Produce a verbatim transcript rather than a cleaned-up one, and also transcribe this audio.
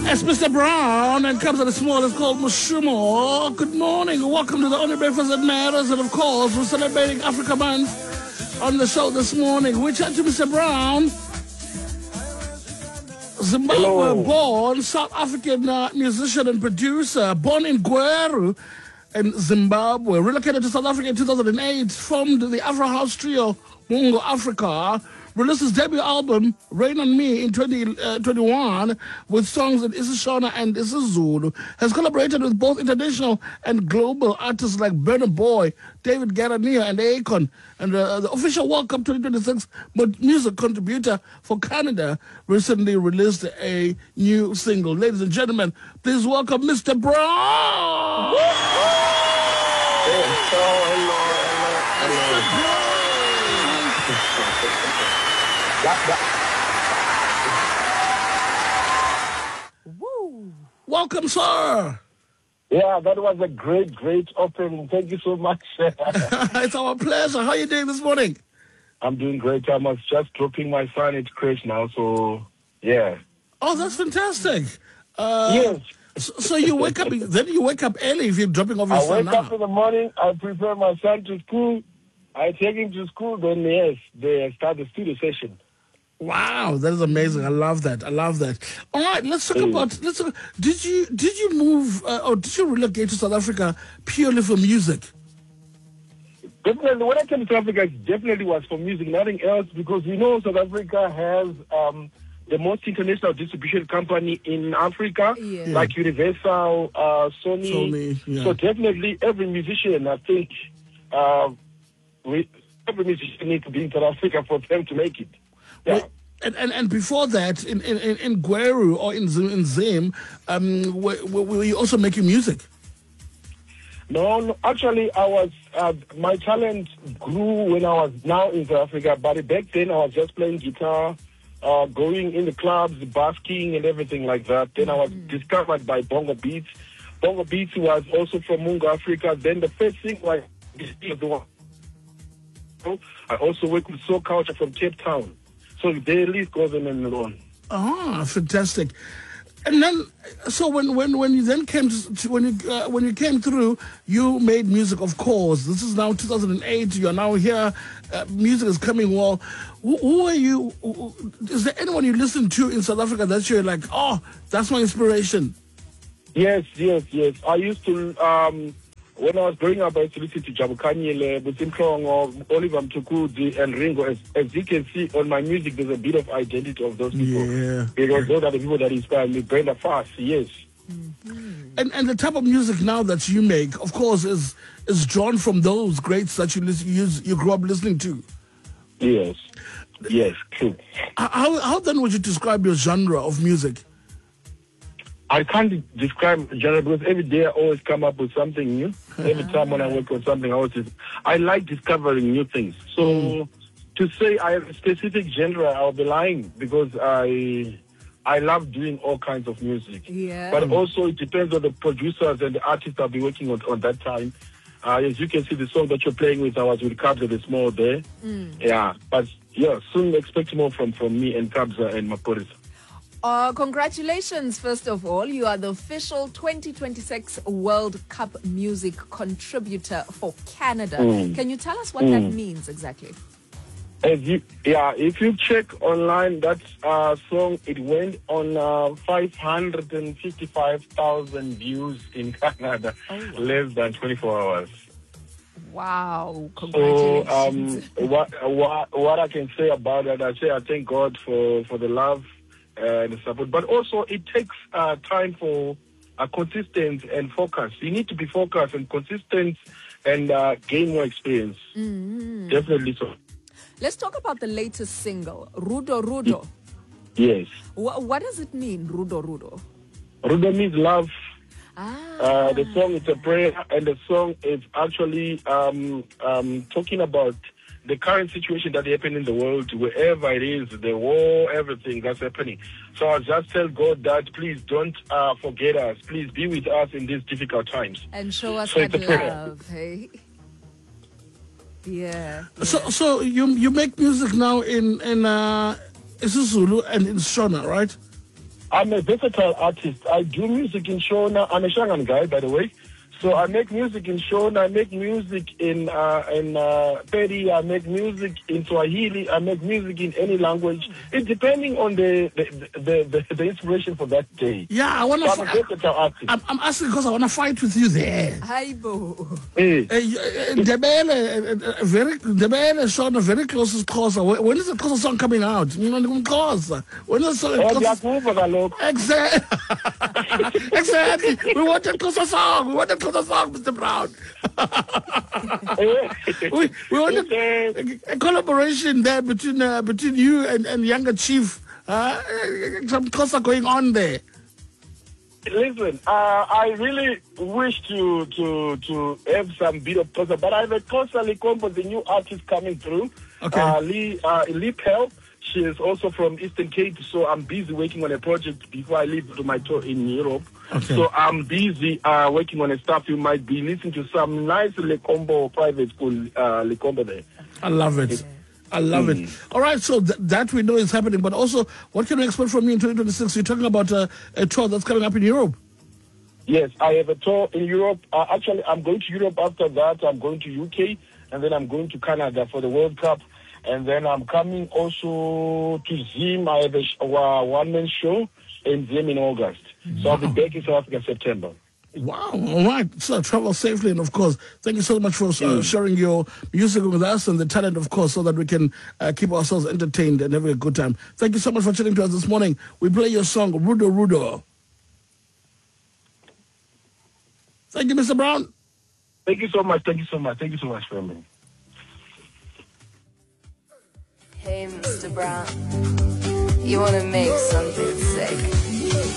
It's Mister Brown and comes at a small. It's called Mushumo. Good morning. Welcome to the only breakfast that matters. And of course, we're celebrating Africa Month on the show this morning. We chat to Mister Brown, Zimbabwe Hello. born, South African uh, musician and producer, born in Gweru in Zimbabwe, relocated to South Africa in two thousand eight, formed the Afro House trio Mungo Africa, released his debut album Rain on Me in twenty twenty-one with songs in isiShona and isiZulu, has collaborated with both international and global artists like Burna Boy, David Guetta and Akon, and uh, the official World Cup twenty twenty-six music contributor for Canada recently released a new single. Ladies and gentlemen, please welcome Mister Brown! Hello, hello, hello, hello. That, that. Woo. Welcome, sir. Yeah, that was a great, great opening. Thank you so much. It's our pleasure. How are you doing this morning? I'm doing great. I was just dropping my son at crash now, so yeah. Oh, that's fantastic. Uh, Yes. So, so you wake up, then you wake up early if you're dropping off your I son wake now. up in the morning, I prepare my son to school, I take him to school, then yes, they start the studio session. Wow, that is amazing. I love that. I love that. All right, let's talk Mm. about. Let's. Talk, did you did you move uh, or did you relocate to South Africa purely for music? Definitely, when I came to South Africa, it definitely was for music, nothing else, because we know South Africa has um, the most international distribution company in Africa, Yeah. like Universal, uh, Sony. Sony, yeah. So definitely, every musician, I think, uh, we, every musician needs to be in South Africa for them to make it. Yeah. Wait, And, and and before that, in in in, in Gweru or in Zim, in Zim, um, were, were were you also making music? No, no, actually, I was, uh, my talent grew when I was now in South Africa, but back then I was just playing guitar, uh, going in the clubs, basking and everything like that. Then I was discovered by Bongo Beats. Bongo Beats was also from Mungo Africa. Then the first thing was the one. I also work with Soul Culture from Cape Town. So the list goes on and on. Ah, fantastic. And then, so when, when, when you then came to, to when you uh, when you came through, you made music, of course. This is now two thousand eight. You are now here. Uh, music is coming well. Who, who are you? Who, is there anyone you listen to in South Africa that you're like, oh, that's my inspiration? Yes, yes, yes. I used to, um, when I was growing up, I used to listen to Jabu Kanyele, Butim Klongo, Oliver Mtukudi, and Ringo. As, as you can see on my music, there's a bit of identity of those people. Yeah. Because those are the people that inspire me. Brenda Fast, yes. And and the type of music now that you make, of course, is is drawn from those greats that you listen, you, you grew up listening to. Yes. Yes, true. How how then would you describe your genre of music? I can't describe genre because every day I always come up with something new. Every time when I work on something, I always I like discovering new things. So to say I have a specific genre, I'll be lying because I I love doing all kinds of music. Yeah. But also it depends on the producers and the artists I'll be working on on that time. Uh, as you can see, the song that you're playing with, I was with Kabza the Small there. Yeah, but yeah, soon expect more from, from me and Kabza and Maporisa. Uh, congratulations, first of all. You are the official twenty twenty-six World Cup music contributor for Canada. Mm. Can you tell us what that means exactly? As you, yeah, if you check online, that uh, song, it went on uh, five hundred fifty-five thousand views in Canada, Oh, wow. less than twenty-four hours. Wow. So, Congratulations. um, what, what what I can say about that, I say I thank God for, for the love and the support. But also, it takes uh, time for uh, consistent and focus. You need to be focused and consistent and uh, gain more experience. Mm-hmm. Definitely so. Let's talk about the latest single, Rudo Rudo. Yes. Wh- what does it mean, Rudo Rudo? Rudo means love. Ah. Uh, the song is a prayer, and the song is actually um, um, talking about the current situation that happened in the world, wherever it is, the war, everything that's happening. So I just tell God that please don't uh, forget us. Please be with us in these difficult times. And show us So that it's a prayer. love, hey? Yeah. So so you you make music now in in uh, isiZulu and in Shona, right? I'm a versatile artist. I do music in Shona. I'm a Shangan guy, by the way. So I make music in Shona. I make music in uh, in uh, Pedi. I make music in Swahili. I make music in any language. It's depending on the the, the, the, the inspiration for that day. Yeah, I want So to. I'm a versatile artist. I'm, I'm asking because I want to fight with you there. Hi, Bo. Hey. Uh, Ndebele, uh, uh, very Ndebele song, very close to Xhosa. When when is the Xhosa song coming out? Xhosa. When is the song? Oh, Xhosa- ndiyakuva kaloku. Exactly. Exactly. We want a Xhosa song. We want a Xhosa song, Mister Brown. we we want a, a collaboration there between uh, between you and, and Younger Chief. Uh, some Xhosa going on there. Listen, uh, I really wish to to to have some bit of Xhosa, but I have a Xhosa Likombo, the new artist coming through. Okay. Uh, Lee uh, Lee Pell. She is also from Eastern Cape, so I'm busy working on a project before I leave to my tour in Europe. Okay. So I'm busy uh, working on a stuff. You might be listening to some nice Lekombo private school uh, Lekombo there. I love it. I love it. All right, so th- that we know is happening, but also, what can we expect from you in twenty twenty-six? You're talking about uh, a tour that's coming up in Europe. Yes, I have a tour in Europe. Uh, actually, I'm going to Europe after that. I'm going to U K, and then I'm going to Canada for the World Cup. And then I'm coming also to Zim. I have a sh- uh, one-man show in Zim in August. So I'll be back in South Africa in September. Wow. All right. So travel safely. And of course, thank you so much for uh, sharing your music with us and the talent, of course, so that we can uh, keep ourselves entertained and having a good time. Thank you so much for chatting to us this morning. We play your song, Rudo Rudo. Thank you, Mister Brown. Thank you so much. Thank you so much. Thank you so much for me. Hey, Mister Brown, you wanna make something sick?